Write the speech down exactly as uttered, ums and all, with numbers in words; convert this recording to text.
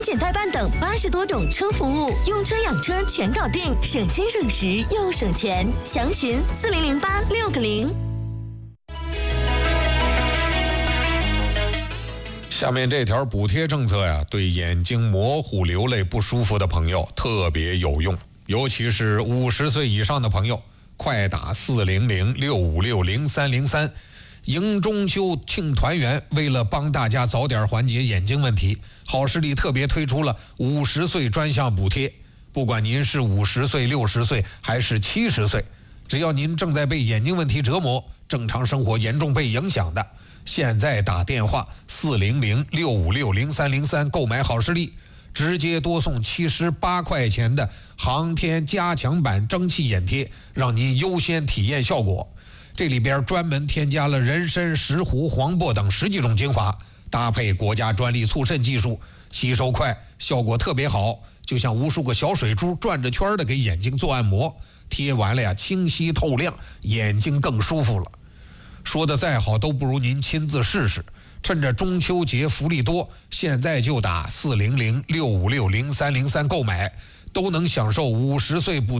检代办等八十多种车服务，用车养车全搞定，省心省时又省钱。详询四零零八六个零。 下面这条补贴政策呀，对眼睛模糊、流泪不舒服的朋友特别有用，尤其是五十岁以上的朋友，快打四零零六五六零三零三。迎中秋庆团圆，为了帮大家早点缓解眼睛问题，好视力特别推出了五十岁专项补贴。不管您是五十岁、六十岁还是七十岁，只要您正在被眼睛问题折磨，正常生活严重被影响的，现在打电话四零零六五六零三零三购买好视力，直接多送七十八块钱的航天加强版蒸汽眼贴，让您优先体验效果。这里边专门添加了人参、石斛、黄柏等十几种精华，搭配国家专利促渗技术，吸收快，效果特别好，就像无数个小水珠转着圈的给眼睛做按摩，贴完了呀，清晰透亮，眼睛更舒服了。说的再好都不如您亲自试试。趁着中秋节福利多，现在就打四零零六五六零三零三购买，都能享受五十岁补